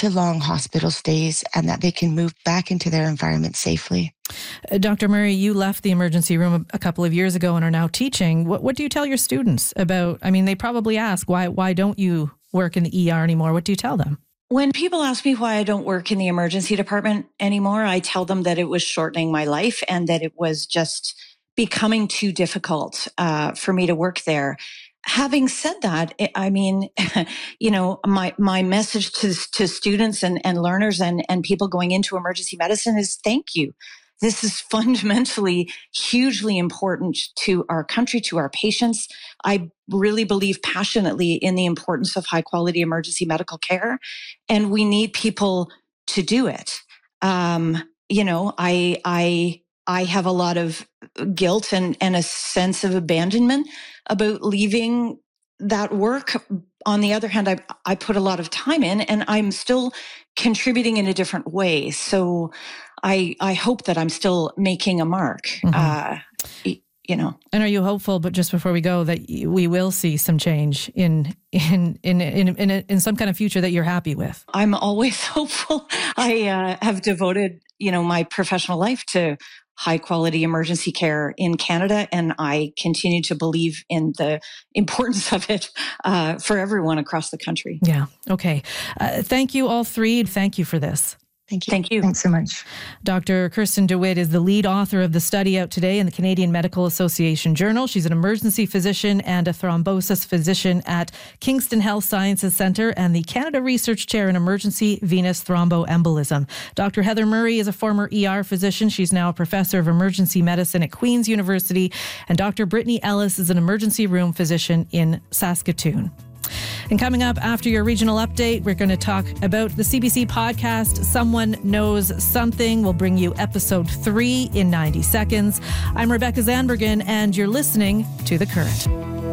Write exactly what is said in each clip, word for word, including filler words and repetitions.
to long hospital stays and that they can move back into their environment safely. Uh, Doctor Murray, you left the emergency room a, a couple of years ago and are now teaching. What, what do you tell your students about, I mean, they probably ask, why, why don't you work in the E R anymore? What do you tell them? When people ask me why I don't work in the emergency department anymore, I tell them that it was shortening my life and that it was just becoming too difficult uh, for me to work there. Having said that, I mean, you know, my, my message to, to students and, and learners and, and people going into emergency medicine is thank you. This is fundamentally hugely important to our country, to our patients. I really believe passionately in the importance of high quality emergency medical care, and we need people to do it. Um, you know, I, I, I have a lot of guilt and, and a sense of abandonment about leaving that work. On the other hand, I, I put a lot of time in and I'm still contributing in a different way. So I, I hope that I'm still making a mark, mm-hmm. uh, you know. And are you hopeful, but just before we go, that we will see some change in in in in in, in some kind of future that you're happy with? I'm always hopeful. I uh, have devoted, you know, my professional life to high quality emergency care in Canada, and I continue to believe in the importance of it uh, for everyone across the country. Yeah. Okay. Uh, thank you all three. Thank you for this. Thank you. Thank you. Thanks so much. Doctor Kirsten DeWitt is the lead author of the study out today in the Canadian Medical Association Journal. She's an emergency physician and a thrombosis physician at Kingston Health Sciences Centre and the Canada Research Chair in Emergency Venous Thromboembolism. Doctor Heather Murray is a former E R physician. She's now a professor of emergency medicine at Queen's University. And Doctor Brittany Ellis is an emergency room physician in Saskatoon. And coming up after your regional update, we're going to talk about the C B C podcast, Someone Knows Something. We'll bring you episode three in ninety seconds. I'm Rebecca Zandbergen, and you're listening to The Current.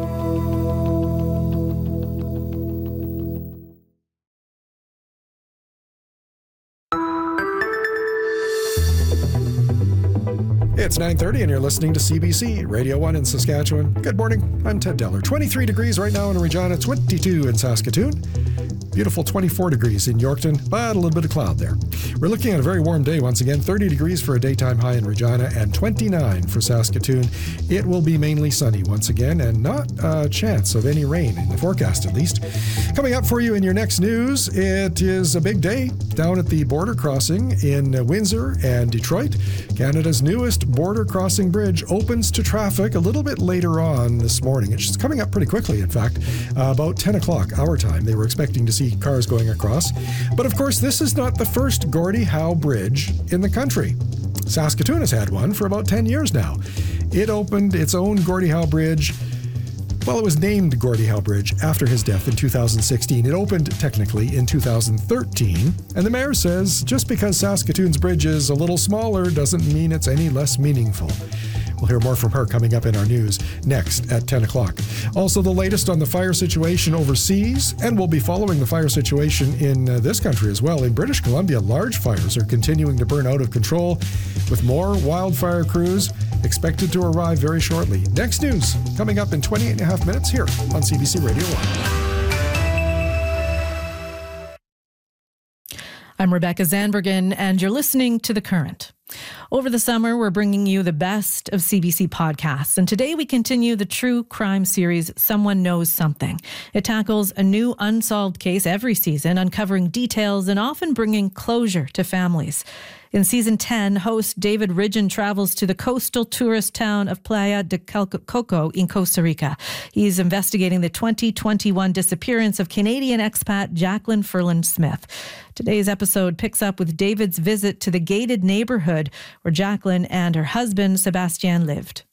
It's nine thirty and you're listening to C B C Radio one in Saskatchewan. Good morning. I'm Ted Deller. twenty-three degrees right now in Regina, twenty-two in Saskatoon. Beautiful twenty-four degrees in Yorkton, but a little bit of cloud there. We're looking at a very warm day once again, thirty degrees for a daytime high in Regina and twenty-nine for Saskatoon. It will be mainly sunny once again and not a chance of any rain in the forecast at least. Coming up for you in your next news, it is a big day down at the border crossing in Windsor and Detroit. Canada's newest border crossing bridge opens to traffic a little bit later on this morning. It's coming up pretty quickly, in fact, uh, about ten o'clock our time. They were expecting to see cars going across. But of course, this is not the first Gordie Howe Bridge in the country. Saskatoon has had one for about ten years now. It opened its own Gordie Howe Bridge. Well, it was named Gordie Howe Bridge after his death in two thousand sixteen. It opened technically in two thousand thirteen. And the mayor says just because Saskatoon's bridge is a little smaller doesn't mean it's any less meaningful. We'll hear more from her coming up in our news next at ten o'clock. Also, the latest on the fire situation overseas, and we'll be following the fire situation in uh, this country as well. In British Columbia, large fires are continuing to burn out of control, with more wildfire crews expected to arrive very shortly. Next news coming up in twenty-eight and a half minutes here on C B C Radio one. I'm Rebecca Zandbergen, and you're listening to The Current. Over the summer, we're bringing you the best of C B C podcasts, and today we continue the true crime series, Someone Knows Something. It tackles a new unsolved case every season, uncovering details and often bringing closure to families. In season ten, host David Ridgen travels to the coastal tourist town of Playa de Coco in Costa Rica. He's investigating the twenty twenty-one disappearance of Canadian expat Jacqueline Ferland Smith. Today's episode picks up with David's visit to the gated neighborhood where Jacqueline and her husband Sebastian lived.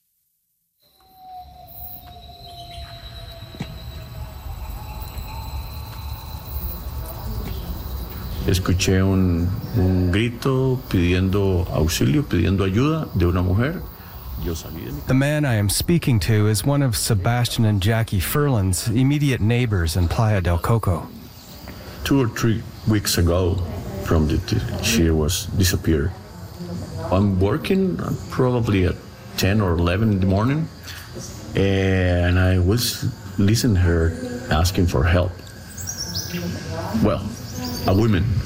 Escuché un, un grito pidiendo auxilio, pidiendo ayuda de una mujer. Yo salí de mi... The man I am speaking to is one of Sebastian and Jackie Ferland's immediate neighbors in Playa del Coco. Two or three weeks ago, from the, she was disappeared. I'm working probably at ten or eleven in the morning, and I was listening to her asking for help. Well, a woman